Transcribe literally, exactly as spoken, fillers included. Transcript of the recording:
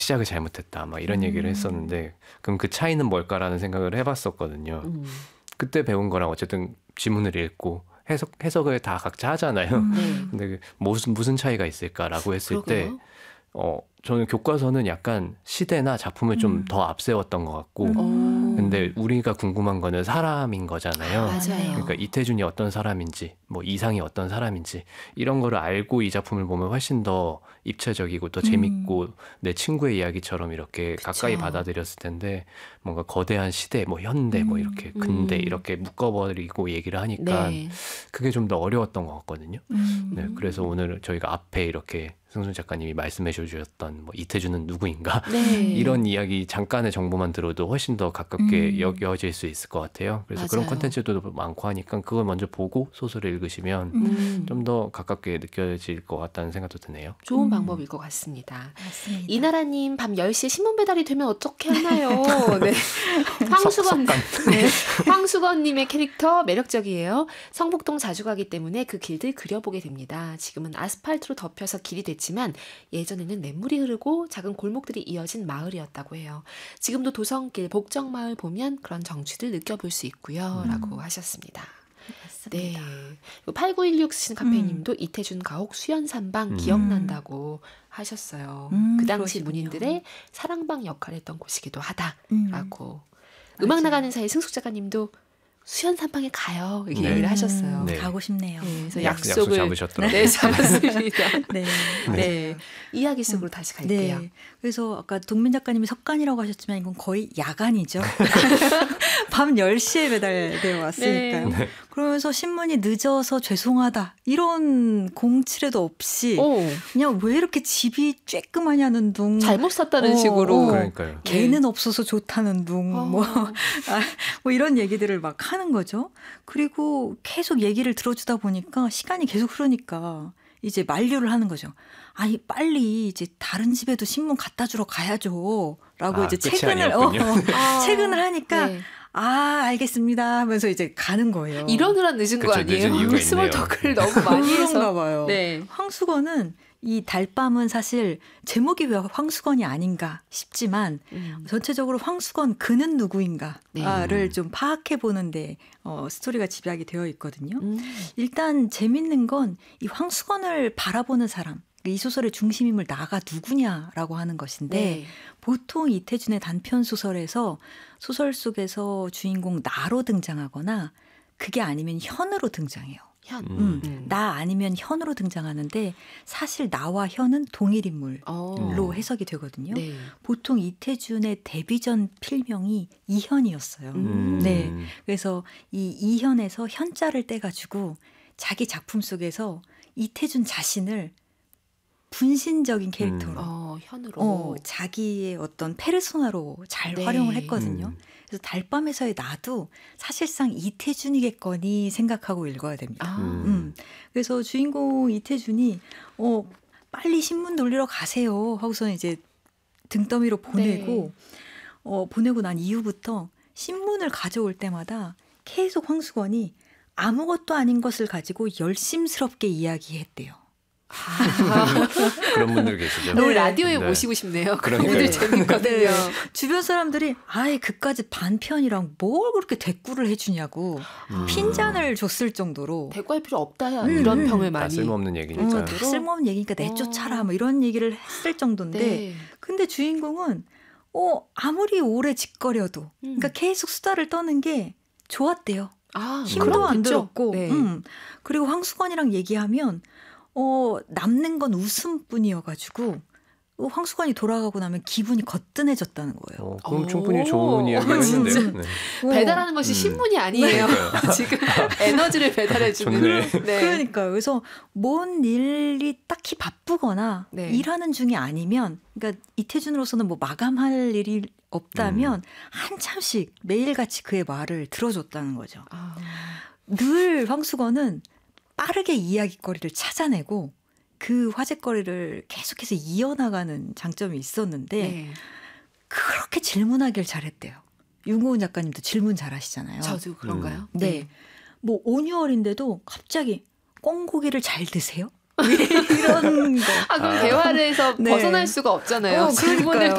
시작을 잘못했다 막 이런 얘기를 음. 했었는데 그럼 그 차이는 뭘까라는 생각을 해봤었거든요. 음. 그때 배운 거랑 어쨌든 지문을 읽고 해석, 해석을 다 각자 하잖아요. 음. 네. 근데 그 무슨 무슨 차이가 있을까라고 했을 때 그러게요. 어, 저는 교과서는 약간 시대나 작품을 좀 음. 더 앞세웠던 것 같고 음. 근데 우리가 궁금한 거는 사람인 거잖아요. 맞아요. 그러니까 이태준이 어떤 사람인지 뭐 이상이 어떤 사람인지 이런 거를 알고 이 작품을 보면 훨씬 더 입체적이고 더 재밌고 음. 내 친구의 이야기처럼 이렇게 그쵸. 가까이 받아들였을 텐데 뭔가 거대한 시대 뭐 현대 뭐 음. 이렇게 근대 음. 이렇게 묶어버리고 얘기를 하니까 네. 그게 좀 더 어려웠던 것 같거든요. 음. 네, 그래서 오늘 저희가 앞에 이렇게 승순 작가님이 말씀해 주셨던 뭐 이태준은 누구인가 네. 이런 이야기 잠깐의 정보만 들어도 훨씬 더 가깝게 음. 여겨질 수 있을 것 같아요. 그래서 맞아요. 그런 콘텐츠도 많고 하니까 그걸 먼저 보고 소설을 읽으시면 음. 좀 더 가깝게 느껴질 것 같다는 생각도 드네요. 좋은 음. 방법일 것 같습니다. 맞습니다. 이나라님 밤 열 시에 신문 배달이 되면 어떻게 하나요? 네. 황수건, 석- 네. 황수건님의 캐릭터 매력적이에요. 성북동 자주 가기 때문에 그 길들 그려보게 됩니다. 지금은 아스팔트로 덮여서 길이 됐지만 예전에는 냇물이 흐르고 작은 골목들이 이어진 마을이었다고 해요. 지금도 도성길, 복정마을 보면 그런 정취를 느껴볼 수 있고요. 음. 라고 하셨습니다. 네. 맞습니다. 팔구일육 쓰신 카페님도 음. 이태준 가옥 수연산방 음. 기억난다고 하셨어요. 음, 그 당시 그러시군요. 문인들의 사랑방 역할을 했던 곳이기도 음. 하다라고. 음악 맞아요. 나가는 사이 승숙 작가님도 수연산방에 가요. 이렇게 네. 얘기를 하셨어요. 음, 네. 가고 싶네요. 네, 그래서 약- 약속 약속을 잡으셨더라고요. 네, 잡았습니다. 네. 네. 이야기 속으로 다시 갈게요. 네. 그래서 아까 동민 작가님이 석간이라고 하셨지만 이건 거의 야간이죠. 밤 열 시에 배달되어 왔으니까요. 네. 그러면서 신문이 늦어서 죄송하다. 이런 공칠에도 없이 오, 그냥 왜 이렇게 집이 쬐끄마냐는 둥. 잘못 샀다는 어, 식으로. 어. 그러니까요. 개는 없어서 좋다는 둥. 어. 뭐, 아, 뭐 이런 얘기들을 막 하는 거죠. 그리고 계속 얘기를 들어주다 보니까 시간이 계속 흐르니까 이제 만류를 하는 거죠. 아니 빨리 이제 다른 집에도 신문 갖다 주러 가야죠. 라고 아, 이제 끝이 퇴근을 아니었군요. 어, 아, 퇴근을 하니까 네. 아 알겠습니다 하면서 이제 가는 거예요. 이러느라 늦은 거 그쵸, 아니에요? 늦은 이유가 스몰 있네요. 토크를 너무 많이 그런가 해서. 봐요. 네. 황수건은 이 달밤은 사실 제목이 왜 황수건이 아닌가 싶지만 음. 전체적으로 황수건 그는 누구인가를 네. 좀 파악해 보는데 어, 스토리가 집약이 되어 있거든요. 음. 일단 재밌는 건 이 황수건을 바라보는 사람, 이 소설의 중심인물 나가 누구냐라고 하는 것인데 네. 보통 이태준의 단편 소설에서 소설 속에서 주인공 나로 등장하거나 그게 아니면 현으로 등장해요. 현. 음, 음. 나 아니면 현으로 등장하는데 사실 나와 현은 동일 인물로 어. 해석이 되거든요. 네. 보통 이태준의 데뷔전 필명이 이현이었어요. 음. 네. 그래서 이 이현에서 현자를 떼가지고 자기 작품 속에서 이태준 자신을 분신적인 캐릭터로 어, 현으로. 어, 자기의 어떤 페르소나로 잘 네. 활용을 했거든요. 음. 그래서 달밤에서의 나도 사실상 이태준이겠거니 생각하고 읽어야 됩니다. 아. 음. 음. 그래서 주인공 이태준이 어, 빨리 신문 돌리러 가세요 하고서는 이제 등더미로 보내고 네. 어, 보내고 난 이후부터 신문을 가져올 때마다 계속 황수건이 아무것도 아닌 것을 가지고 열심스럽게 이야기했대요. 아. 그런 분들 계시죠. 오늘 네. 라디오에 네. 모시고 싶네요. 그러니까요. 그분들 재밌거든요. 네. 주변 사람들이 아예 그까지 반편이랑 뭘 그렇게 대꾸를 해주냐고 음. 핀잔을 줬을 정도로 대꾸할 필요 없다. 음, 이런 음. 평을 다 많이. 쓸모없는 어, 얘기니까. 다 쓸모없는 얘기니까 내쫓아라 어. 뭐 이런 얘기를 했을 정도인데 네. 근데 주인공은 어, 아무리 오래 짓거려도 음. 그러니까 계속 수다를 떠는 게 좋았대요. 아, 힘도 안 그렇겠죠. 들었고 네. 음. 그리고 황수건이랑 얘기하면 어, 남는 건 웃음뿐이어가지고 어, 황수건이 돌아가고 나면 기분이 거뜬해졌다는 거예요. 어, 그럼 오. 충분히 좋은 이야기가 어, 진짜. 있는데요. 네. 어. 배달하는 것이 음. 신문이 아니에요. 지금 에너지를 배달해주는. 좋네. 네. 그러니까요. 그래서 뭔 일이 딱히 바쁘거나 네. 일하는 중이 아니면, 그러니까 이태준으로서는 뭐 마감할 일이 없다면 한참씩 매일같이 그의 말을 들어줬다는 거죠. 아, 늘 황수건은 빠르게 이야기거리를 찾아내고 그 화제거리를 계속해서 이어나가는 장점이 있었는데 네. 그렇게 질문하길 잘했대요. 윤고은 작가님도 질문 잘하시잖아요. 저도 그런가요? 네. 뭐 온유월인데도 갑자기 꽁고기를 잘 드세요? 이런 거. 아, 그럼 아. 대화를 해서 네. 벗어날 수가 없잖아요. 어, 질문을 그러니까요.